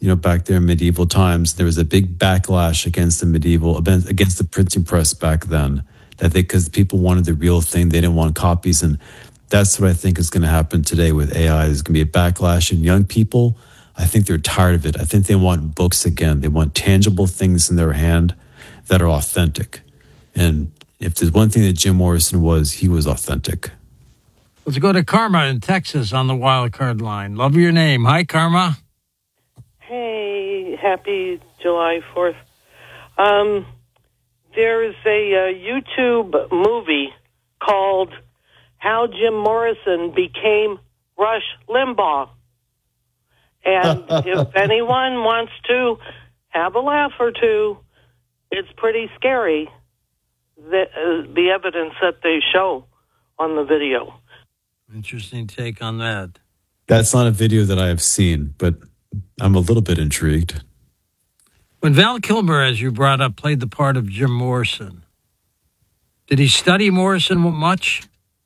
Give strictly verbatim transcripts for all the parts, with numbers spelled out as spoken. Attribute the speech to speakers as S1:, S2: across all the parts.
S1: you know, back there in medieval times, there was a big backlash against the medieval, against the printing press back then. That they, because people wanted the real thing, they didn't want copies. And that's what I think is going to happen today with A I. There's going to be a backlash, and young people, I think they're tired of it. I think they want books again. They want tangible things in their hand that are authentic. And if there's one thing that Jim Morrison was, he was authentic.
S2: Let's go to Karma in Texas on the wild card line. Love your name. Hi, Karma.
S3: Hey, happy July fourth. Um, there's a uh, YouTube movie called How Jim Morrison Became Rush Limbaugh. And if anyone wants to have a laugh or two, it's pretty scary, the, uh, the evidence that they show on the video.
S2: Interesting take on that.
S1: That's not a video that I have seen, but I'm a little bit intrigued.
S2: When Val Kilmer, as you brought up, played the part of Jim Morrison, did he study Morrison much?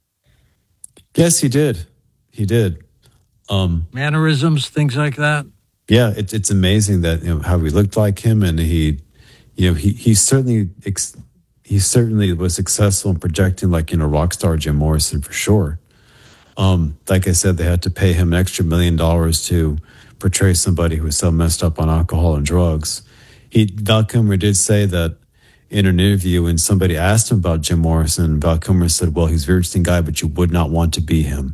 S1: Yes, he did. He did. Um,
S2: Mannerisms, things like that?
S1: Yeah, it, it's amazing that, you know, how he looked like him, and he, you know, he he certainly ex, he certainly was successful in projecting like, you know, rock star Jim Morrison for sure. Um, like I said, they had to pay him an extra million dollars to portray somebody who was so messed up on alcohol and drugs. He Val Kilmer did say that in an interview when somebody asked him about Jim Morrison, Val Kilmer said, "Well, he's a very interesting guy, but you would not want to be him."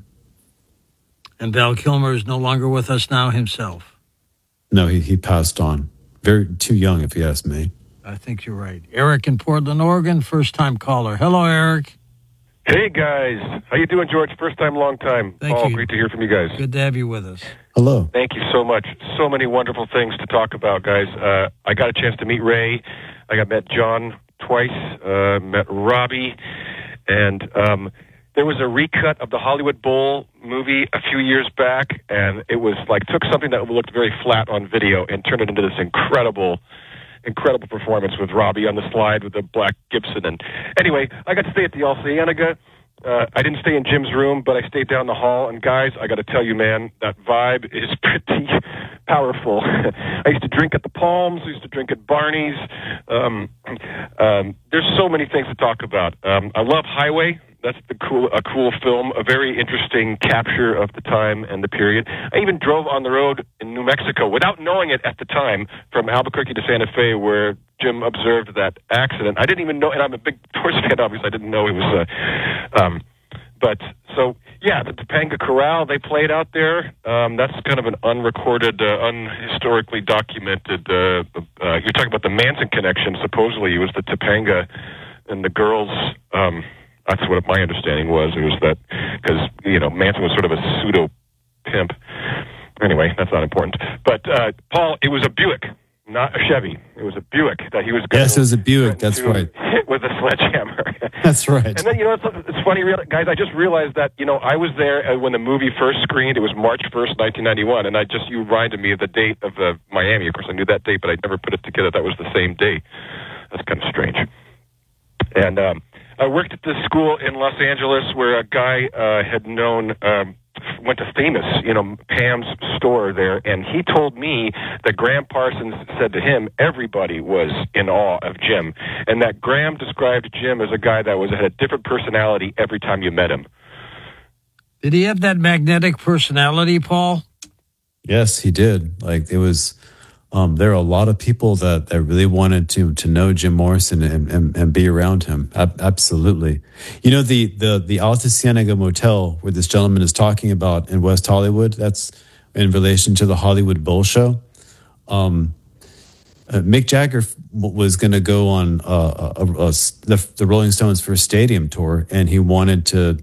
S2: And Val Kilmer is no longer with us now himself.
S1: No, he, he passed on. Very too young, if you ask me.
S2: I think you're right. Eric in Portland, Oregon, first-time caller. Hello, Eric.
S4: Hey, guys. How you doing, George? First time, long time.
S2: Thank
S4: oh,
S2: you.
S4: Great to hear from you guys.
S2: Good to have you with us.
S1: Hello.
S4: Thank you so much. So many wonderful things to talk about, guys. Uh, I got a chance to meet Ray. I got met John twice, uh, met Robbie, and um, there was a recut of the Hollywood Bowl movie a few years back, and it was like took something that looked very flat on video and turned it into this incredible incredible performance with Robbie on the slide with the black Gibson. And anyway, I got to stay at the All Cienega. Uh, I didn't stay in Jim's room, but I stayed down the hall. And guys, I got to tell you, man, that vibe is pretty powerful. I used to drink at the Palms. I used to drink at Barney's. Um, um, there's so many things to talk about. Um, I love Highway. That's the cool, a cool film, a very interesting capture of the time and the period. I even drove on the road in New Mexico without knowing it at the time from Albuquerque to Santa Fe, where Jim observed that accident. I didn't even know, and I'm a big horse fan, obviously. I didn't know it was a, um, but so yeah, the Topanga Corral they played out there. Um, that's kind of an unrecorded, uh, unhistorically documented. Uh, uh, you're talking about the Manson connection. Supposedly, it was the Topanga and the girls. Um, That's what my understanding was. It was that because, you know, Manson was sort of a pseudo pimp. Anyway, that's not important. But, uh, Paul, it was a Buick, not a Chevy. It was a Buick that he was going
S1: Yes, it was a Buick. That's right.
S4: Hit with a sledgehammer.
S1: That's right.
S4: And then, you know, it's, it's funny, guys, I just realized that, you know, I was there when the movie first screened. It was March first, nineteen ninety-one. And I just, you reminded me of the date of uh, Miami. Of course, I knew that date, but I never put it together. That was the same day. That's kind of strange. And, um, I worked at this school in Los Angeles where a guy uh, had known, um, went to Famous, you know, Pam's store there, and he told me that Graham Parsons said to him, everybody was in awe of Jim, and that Graham described Jim as a guy that was had a different personality every time you met him.
S2: Did he have that magnetic personality, Paul?
S1: Yes, he did. Like, it was... Um, there are a lot of people that, that really wanted to to know Jim Morrison and, and, and be around him. Ab- absolutely. You know, the, the, the Alta Cienega Motel where this gentleman is talking about in West Hollywood, that's in relation to the Hollywood Bowl show. Um, uh, Mick Jagger f- was going to go on uh, a, a, a, the, the Rolling Stones first stadium tour, and he wanted to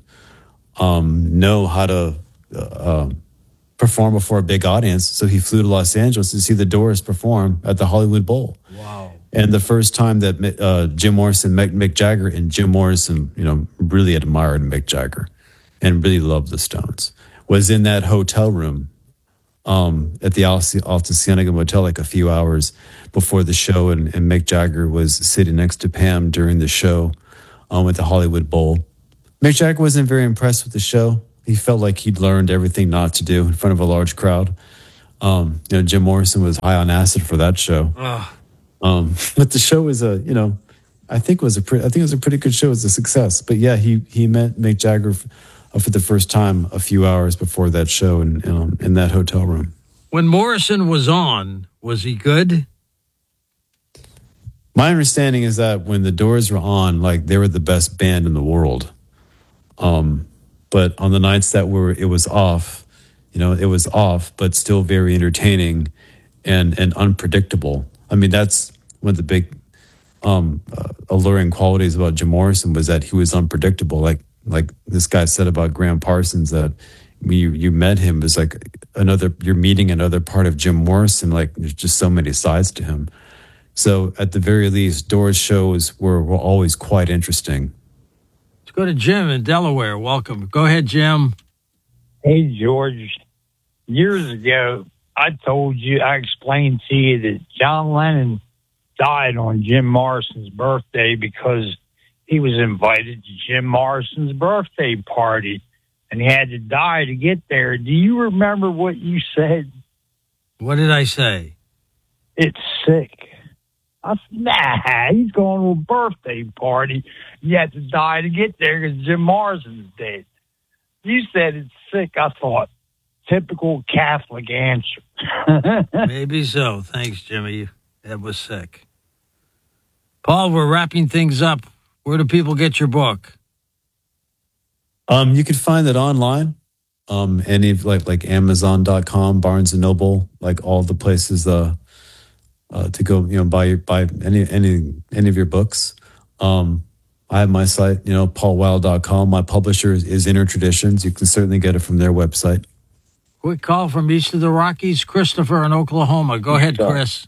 S1: um, know how to... Uh, perform before a big audience, so he flew to Los Angeles to see the Doors perform at the Hollywood Bowl.
S2: Wow!
S1: And the first time that uh, Jim Morrison met Mick Jagger, and Jim Morrison, you know, really admired Mick Jagger and really loved the Stones, was in that hotel room um, at the Alta Cienega Motel, like a few hours before the show, and, and Mick Jagger was sitting next to Pam during the show um, at the Hollywood Bowl. Mick Jagger wasn't very impressed with the show. He felt like he'd learned everything not to do in front of a large crowd. Um, you know, Jim Morrison was high on acid for that show.
S2: Oh.
S1: Um, but the show was a, you know, I think it was a pretty, I think it was a pretty good show. It was a success. But yeah, he he met Mick Jagger f- uh, for the first time a few hours before that show in in, in that hotel room.
S2: When Morrison was on, was he good?
S1: My understanding is that when the Doors were on, like they were the best band in the world. Um, but on the nights that were it was off, you know, it was off, but still very entertaining and and unpredictable. I mean, that's one of the big um, uh, alluring qualities about Jim Morrison was that he was unpredictable. Like like this guy said about Graham Parsons, that when you you met him, it was like another you're meeting another part of Jim Morrison. Like there's just so many sides to him. So at the very least, Doors shows were, were always quite interesting.
S2: Let's go to Jim in Delaware. Welcome. Go ahead, Jim.
S5: Hey, George. Years ago, I told you, I explained to you that John Lennon died on Jim Morrison's birthday because he was invited to Jim Morrison's birthday party, and he had to die to get there. Do you remember what you said?
S2: What did I say?
S5: It's sick. I said, nah, he's going to a birthday party. You have to die to get there because Jim Morrison's dead. You said it's sick. I thought, typical Catholic answer.
S2: Maybe so. Thanks, Jimmy. That was sick. Paul, we're wrapping things up. Where do people get your book?
S1: Um, you can find it online. Um, any of like like Amazon dot com, Barnes and Noble, like all the places uh, uh to go, you know, buy buy any any any of your books. Um, I have my site, you know, paul weil dot com. My publisher is, is Inner Traditions. You can certainly get it from their website.
S2: Quick call from east of the Rockies, Christopher in Oklahoma. Go ahead, Chris.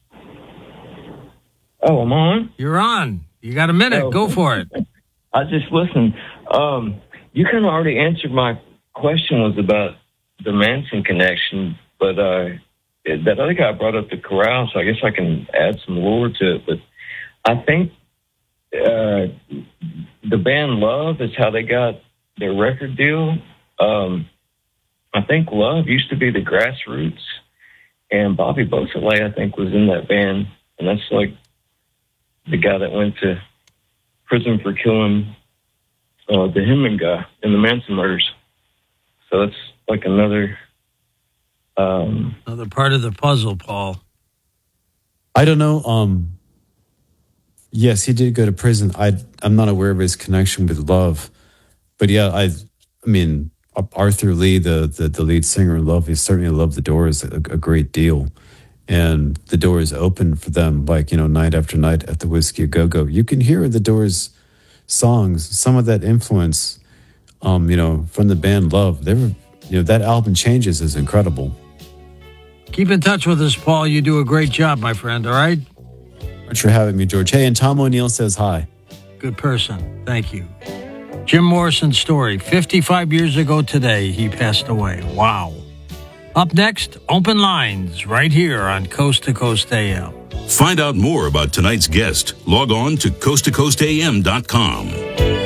S6: Oh, I'm on?
S2: You're on. You got a minute.
S6: Oh.
S2: Go for it.
S6: I just listened. Um, you kind of already answered my question was about the Manson connection, but uh, that other guy brought up the chorale, so I guess I can add some lore to it. But I think uh, the band Love is how they got their record deal. Um, I think Love used to be the Grassroots, and Bobby Beausoleil, I think, was in that band, and that's like the guy that went to prison for killing uh, the Hinman guy in the Manson murders. So that's like another... Um,
S2: Another part of the puzzle, Paul.
S1: I don't know. Um, yes, he did go to prison. I, I'm not aware of his connection with Love. But yeah, I I mean, Arthur Lee, the, the, the lead singer in Love, he certainly loved the Doors a, a great deal. And the Doors open for them, like, you know, night after night at the Whiskey A Go Go. You can hear the Doors songs, some of that influence, um, you know, from the band Love. They were, you know, that album Changes is incredible.
S2: Keep in touch with us, Paul. You do a great job, my friend, all right?
S1: Thanks for having me, George. Hey, and Tom O'Neill says hi.
S2: Good person. Thank you. Jim Morrison's story. fifty-five years ago today, he passed away. Wow. Up next, Open Lines, right here on Coast to Coast A M.
S7: Find out more about tonight's guest. Log on to coast to coast a m dot com.